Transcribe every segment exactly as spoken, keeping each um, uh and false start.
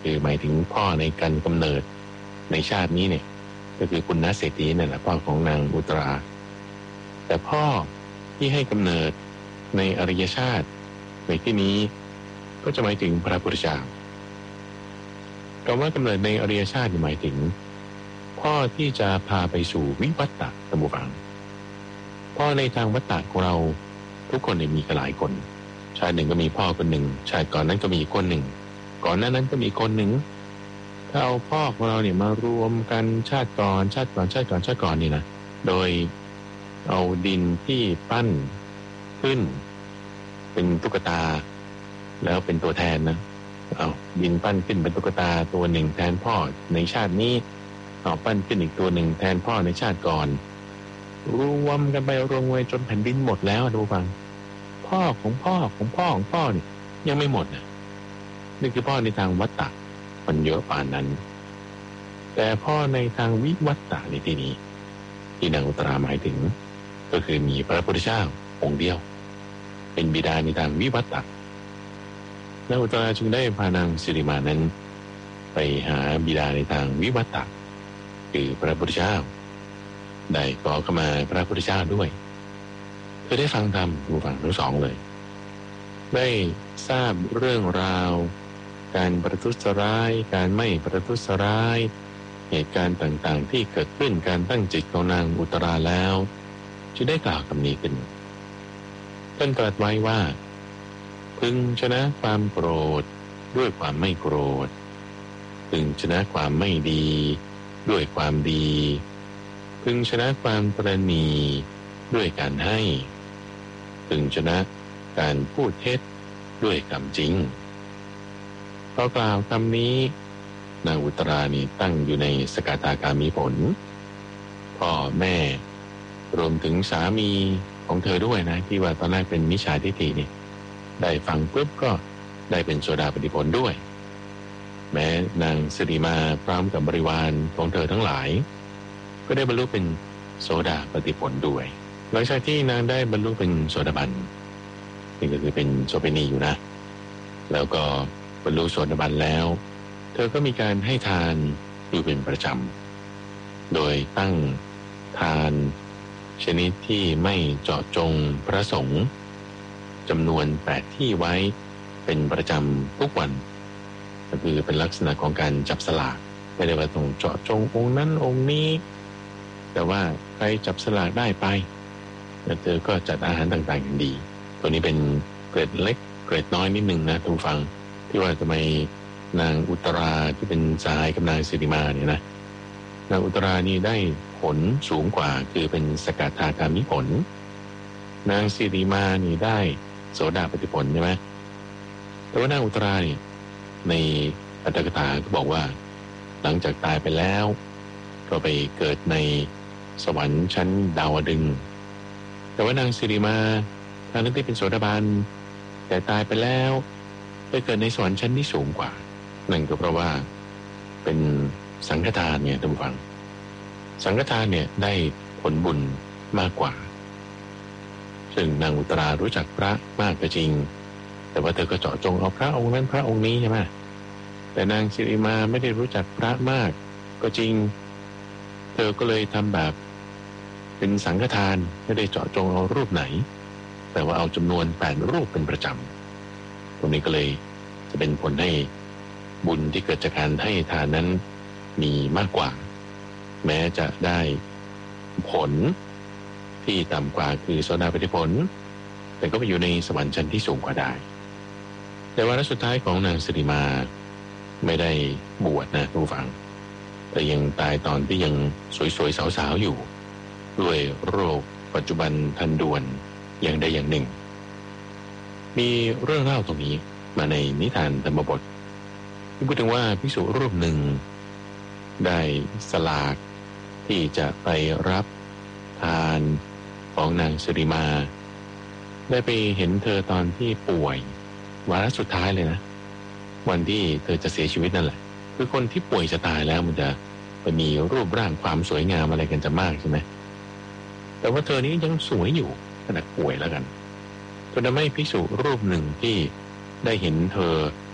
คือหมายถึงพ่อในการกำเนิดในชาตินี้เนี่ยก็คือคุณณเศรษฐีนั่นแหละพ่อของนางอุตราแต่พ่อที่ให้กำเนิดในอริยชาติในที่นี้ก็จะหมายถึงพระพุทธเจ้าคำว่ากำเนิดในอริยชาติหมายถึงพ่อที่จะพาไปสู่วิวัตตะสมุฟังพ่อในทางวัตตะของเราทุกคนเนี่ยมีกันหลายคนชาติหนึ่งก็มีพ่อคนหนึ่งชาติก่อนนั้นก็มีคนหนึ่งก่อนหน้านั้นก็มีคนหนึ่งถ้าเอาพ่อของเราเนี่ยมารวมกันชาติก่อนชาติก่อนชาติก่อนชาติก่อนนี่นะโดยเอาดินที่ปั้นขึ้นเป็นตุ๊กตาแล้วเป็นตัวแทนนะเอาดินปั้นขึ้นเป็นตุ๊กตาตัวหนึ่งแทนพ่อในชาตินี้เอาปั้นขึ้นอีกตัวหนึ่งแทนพ่อในชาติก่อนรวมกันไปรวมไว้จนแผ่นดินหมดแล้วดูฟังพ่อของพ่อของพ่อของพ่อนี่ยังไม่หมดนะนี่คือพ่อในทางวัตตะมันเยอะป่านนั้นแต่พ่อในทางวิวัตตะในที่นี้ที่นางอุตราหมายถึงก็คือมีพระพุทธเจ้าองค์เดียวเป็นบิดาในทางวิวัตตะนางอุตราจึงได้พานางสิริมานั้นไปหาบิดาในทางวิวัตตะคือพระพุทธเจ้าได้ขอเข้ามาพระพุทธเจ้าด้วยเธอได้ฟังธรรมดูฟังทั้งสองเลยได้ทราบเรื่องราวการประทุษร้ายการไม่ประทุษร้ายเหตุการณ์ต่างๆที่เกิดขึ้นการตั้งจิตของนางอุตราแล้วจึงได้กล่าวคำนี้ขึ้นท่านตรัสไว้ว่าพึงชนะความโกรธด้วยความไม่โกรธพึงชนะความไม่ดีด้วยความดีพึงชนะความตระหนี่ด้วยการให้พึงชนะการพูดเท็จด้วยคำจริงพอกล่าวคำนี้นางอุตรานี่ตั้งอยู่ในสกทาคามีผลพ่อแม่รวมถึงสามีของเธอด้วยนะที่ว่าตอนแรกเป็นมิจฉาทิฏฐินี่ได้ฟังปุ๊บก็ได้เป็นโสดาปัตติผลด้วยแม้นางสิริมาพร้อมกับบริวารของเธอทั้งหลายก็ได้บรรลุเป็นโสดาปัตติผลด้วยหลังจากที่นางได้บรรลุเป็นโสดาบันนี่ก็คือเป็นโสเภณีอยู่นะแล้วก็บรรลุโสดาบันแล้วเธอก็มีการให้ทานอยู่เป็นประจำโดยตั้งทานชนิดที่ไม่เจาะจงพระสงฆ์จำนวนแปดที่ไว้เป็นประจำทุกวันก็คือเป็นลักษณะของการจับสลากไม่ได้ว่าต้องเจาะจงองค์นั้นองค์นี้แต่ว่าใครจับสลากได้ไปแล้วเธอก็จัดอาหารต่างๆอย่างดีตัวนี้เป็นเกรดเล็กเกรดน้อยนิดหนึ่งนะทุกฟังที่ว่าทำไมนางอุตราที่เป็นสหายกับนางสิริมาเนี่ยนะนางอุตรานี่ได้ผลสูงกว่าคือเป็นสกทาคามิผลนางสิริมานี่ได้โสดาปัตติผลใช่ไหมแต่ว่านางอุตราเนี่ยในอัตถกถาก็บอกว่าหลังจากตายไปแล้วก็ไปเกิดในสวรรค์ชั้นดาวดึงส์แต่ว่านางสิริมาทางนั้นที่เป็นโสดาบันแต่ตายไปแล้วไปเกิดในสวรรค์ชั้นที่สูงกว่านั่นก็เพราะว่าเป็นสังฆทานเนี่ยท่านผู้ฟังสังฆทานเนี่ยได้ผลบุญมากกว่าซึ่งนางอุตรารู้จักพระมากก็จริงแต่ว่าเธอก็เจาะจงเอาพระองค์นั้นพระองค์นี้ใช่ไหมแต่นางสิริมาไม่ได้รู้จักพระมากก็จริงเธอก็เลยทำแบบเป็นสังฆทานไม่ได้เจาะจงเอารูปไหนแต่ว่าเอาจำนวนแปดรูปเป็นประจำตรงนี้ก็เลยจะเป็นผลให้บุญที่เกิดจากการให้ทานนั้นมีมากกว่าแม้จะได้ผลที่ต่ำกว่าคือโสดาปัตติผลแต่ก็ไปอยู่ในสวรรค์ชั้นที่สูงกว่าได้แต่วาระสุดท้ายของนางสิริมาไม่ได้บวชนะทุกฝังแต่ยังตายตอนที่ยังสวยๆสาวๆอยู่ด้วยโรคปัจจุบันทันด่วนอย่างใดอย่างหนึ่งมีเรื่องเล่าตรงนี้มาในนิทานธรรมบทที่พูดถึงว่าภิกษุรูปหนึ่งได้สลากที่จะไปรับทานของนางสิริมาได้ไปเห็นเธอตอนที่ป่วยวาระสุดท้ายเลยนะวันที่เธอจะเสียชีวิตนั่นแหละคือคนที่ป่วยจะตายแล้วมันจะไปมีรูปร่างความสวยงามอะไรกันจะมากใช่ไหมแต่ว่าเธอนี้ยังสวยอยู่ขณะป่วยแล้วกันจนทำให้ภิกษุรูปหนึ่งที่ได้เห็นเธอ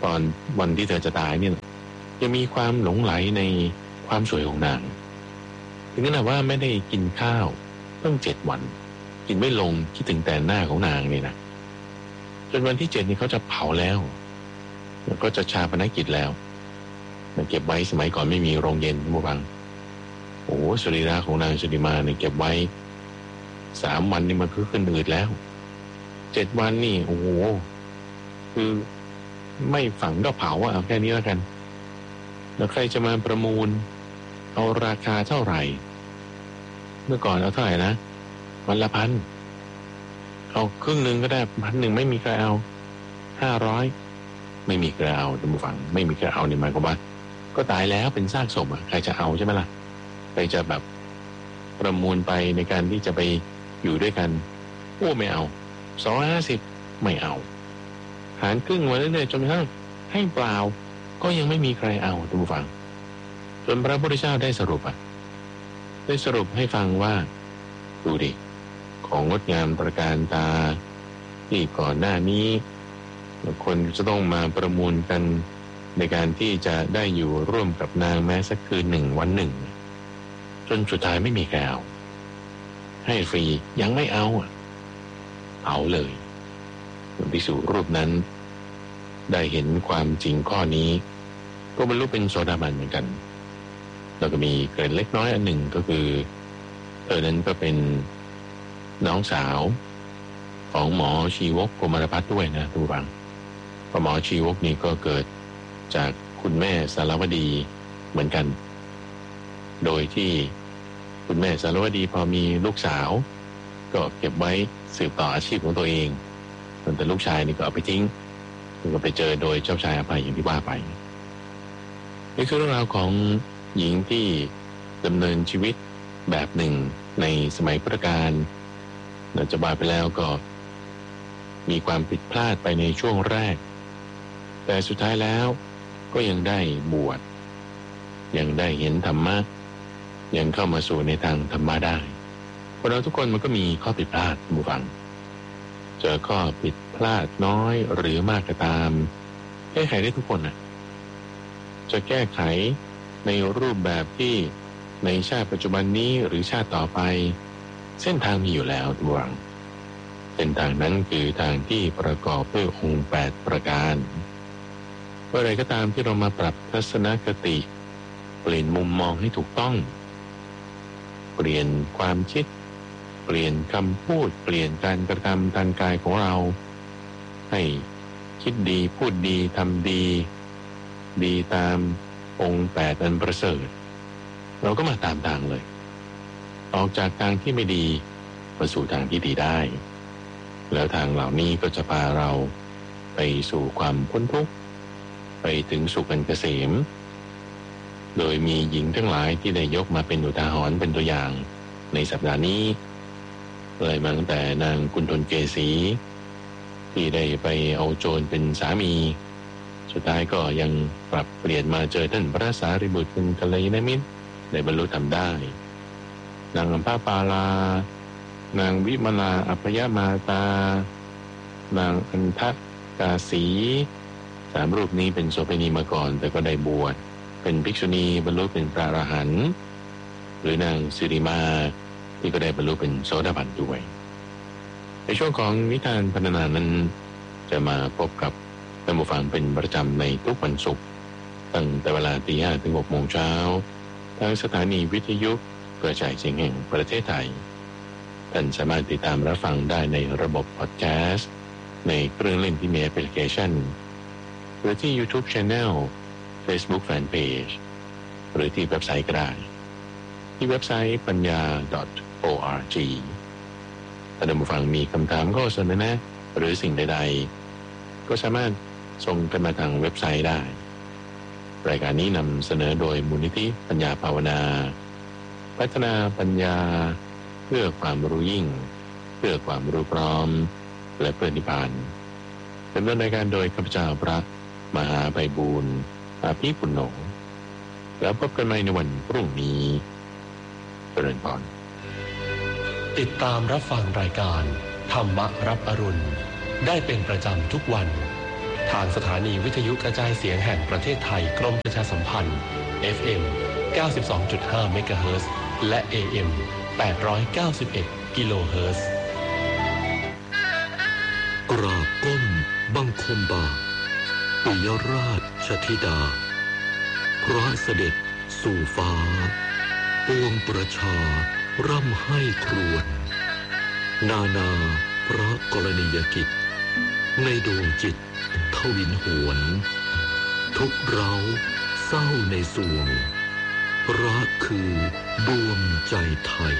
ตอนวันที่เธอจะตายเนี่ยจะมีความหลงไหลในความสวยของนางถึงขนาดว่าไม่ได้กินข้าวต้องเจ็ดวันกินไม่ลงคิดถึงแต่หน้าของนางนี่นะจนวันที่เจ็ดนี่เขาจะเผาแล้วแล้วก็จะชาปนกิจแล้วมันเก็บไว้สมัยก่อนไม่มีโรงเย็นทุกบังโอ้สรีระของนางชุติมาเนี่ยเก็บไว้สามวันนี่มันคือขึ้นอืดแล้วเจ็ดวันนี่โอ้โหคือไม่ฝังก็เผาเอาแค่นี้แล้วกันแล้วใครจะมาประมูลเอาราคาเท่าไหร่เมื่อก่อนเอาเท่าไหร่นะวันละพันเอาครึ่งหนึ่งก็ได้พันหนึ่งไม่มีใครเอาห้าร้อยไม่มีใครเอาท่านผู้ฟังไม่มีใครเอาในหมายความว่าก็ตายแล้วเป็นซากศพอ่ะใครจะเอาใช่ไหมล่ะใครจะแบบประมูลไปในการที่จะไปอยู่ด้วยกันโอ้ไม่เอาสองร้อยห้าสิบไม่เอาหารครึ่งมาเรื่อยๆจนกระทั่งให้เปล่าก็ยังไม่มีใครเอาท่านผู้ฟังจนพระพุทธเจ้าได้สรุปอ่ะได้สรุปให้ฟังว่าดูดิของงดงามตระการตาที่ก่อนหน้านี้คนจะต้องมาประมูลกันในการที่จะได้อยู่ร่วมกับนางแม้สักคืนหนึ่งวันหนึ่งจนสุดท้ายไม่มีใครเอาให้ฟรียังไม่เอาอ่ะเอาเลยภิกษุรูปนั้นได้เห็นความจริงข้อนี้ก็บรรลุเป็นโสดาบันเหมือนกันแล้วก็มีเกร็ดเล็กน้อยอันหนึ่งก็คือเธอนั้นก็เป็นน้องสาวของหมอชีวกโกมารพัฒน์ด้วยนะทุกท่านเพราะหมอชีวกนี่ก็เกิดจากคุณแม่สารวดีเหมือนกันโดยที่คุณแม่สารวดีพอมีลูกสาวก็เก็บไว้สืบต่ออาชีพของตัวเองแต่ลูกชายนี่ก็เอาไปทิ้งก็ไปเจอโดยเจ้าชายอภัยอย่างที่ว่าไปนี่คือเรื่องราวของหญิงที่ดำเนินชีวิตแบบหนึ่งในสมัยพุทธกาลเราจะบาไปแล้วก็มีความผิดพลาดไปในช่วงแรกแต่สุดท้ายแล้วก็ยังได้บวชยังได้เห็นธรรมะยังเข้ามาสู่ในทางธรรมะได้เพราะเราทุกคนมันก็มีข้อผิดพลาดท่านผู้ฟังเจอข้อผิดพลาดน้อยหรือมากก็ตามแก้ไขได้ทุกคนน่ะจะแก้ไขในรูปแบบที่ในชาติปัจจุบันนี้หรือชาติต่อไปเส้นทางมีอยู่แล้วทุกท่านเส้นทางนั้นคือทางที่ประกอบด้วยองค์แปดประการเมื่อไรก็ตามที่เรามาปรับทัศนคติเปลี่ยนมุมมองให้ถูกต้องเปลี่ยนความคิดเปลี่ยนคำพูดเปลี่ยนการกระทำทางกายของเราให้คิดดีพูดดีทำดีดีตามองค์แปดอันประเสริฐเราก็มาตามทางเลยออกจากทางที่ไม่ดีมาสู่ทางที่ดีได้แล้วทางเหล่านี้ก็จะพาเราไปสู่ความพ้นทุกข์ไปถึงสุขอันเกษมโดยมีหญิงทั้งหลายที่ได้ยกมาเป็นอุทาหรณ์เป็นตัวอย่างในสัปดาห์นี้เลยมาตั้งแต่นางกุณฑลเกษีที่ได้ไปเอาโจรเป็นสามีสุดท้ายก็ยังปรับเปลี่ยนมาเจอท่านพระสารีบุตรเป็นกัลยาณมิตรได้บรรลุธรรมได้นางอัมพาปาลานางวิมลาอัพยมาตานางอันทกาสีสามรูปนี้เป็นโสเภณีมาก่อนแต่ก็ได้บวชเป็นภิกษุณีบรรลุเป็นพระอรหันต์หรือนางสิริมาที่ก็ได้บรรลุเป็นโสดาบันด้วยในช่วงของนิทานพรรณนานั้นจะมาพบกับท่านผู้ฟังเป็นประจำในทุกวันศุกร์ตั้งแต่เวลาตีห้าถึงหกโมงเช้าทางสถานีวิทยุกระจายเสียงแห่งประเทศไทยท่านสามารถติดตามรับฟังได้ในระบบพอดแคสต์ในเครื่องเล่นที่มีแอปพลิเคชันหรือที่ YouTube Channel Facebook Fanpage หรือที่เว็บไซต์ก็ได้ที่เว็บไซต์ปัญญา .org ถ้าท่านผู้ฟังมีคำถามข้อเสนอแนะหรือสิ่งใดๆก็สามารถส่งกันมาทางเว็บไซต์ได้รายการนี้นำเสนอโดยมูลนิธิปัญญาภาวนาพัฒนาปัญญาเพื่อความรู้ยิ่งเพื่อความรู้พร้อมและเพื่อนิพพานดำเนินรายการโดยข้าพเจ้าพระมหาไพบูลย์อาภีปุณโญแล้วพบกันใหม่ในวันพรุ่งนี้เจริญพรติดตามรับฟังรายการธรรมรับอรุณได้เป็นประจำทุกวันทางสถานีวิทยุกระจายเสียงแห่งประเทศไทยกรมประชาสัมพันธ์ เอฟ เอ็ม เก้าสิบสองจุดห้า เมกะเฮิรตซ์และ เอ เอ็ม แปดร้อยเก้าสิบเอ็ด กิโลเฮิรตซ์กราบก้มบังคมบาทปิยราชธิดาพระเสด็จสู่ฟ้าปวงประชาร่ำให้ครวญนานาพระกรณียกิจในดวงจิตทวินหวนทุกเราเศร้าในสวงรักคือดวงใจไทย